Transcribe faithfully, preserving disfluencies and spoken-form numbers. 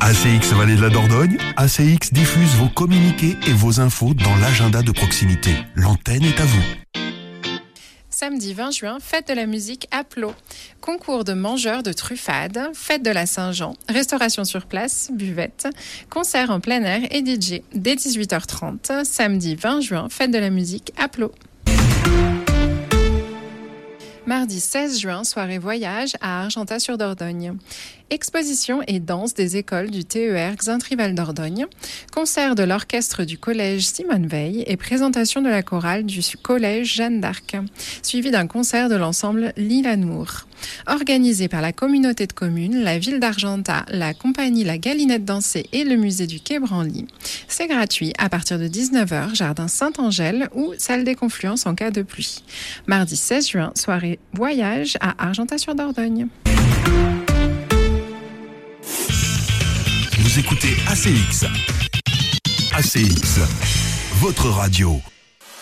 A C X Vallée de la Dordogne, A C X diffuse vos communiqués et vos infos dans l'agenda de proximité. L'antenne est à vous. Samedi vingt juin, fête de la musique à Plot. Concours de mangeurs de truffades, fête de la Saint-Jean, restauration sur place, buvette, concert en plein air et D J dès dix-huit heures trente. Samedi vingt juin, fête de la musique à Plot. Mardi seize juin, soirée voyage à Argentat-sur-Dordogne. Exposition et danse des écoles du T E R Xaintrival Dordogne, concert de l'orchestre du collège Simone Veil et présentation de la chorale du collège Jeanne d'Arc, suivi d'un concert de l'ensemble Lillanour. Organisé par la communauté de communes, la ville d'Argentat, la compagnie La Galinette Dansée et le musée du Quai Branly. C'est gratuit à partir de dix-neuf heures, jardin Saint-Angèle ou salle des confluences en cas de pluie. Mardi seize juin, soirée voyage à Argentat-sur-Dordogne. Vous écoutez A C X. A C X, votre radio.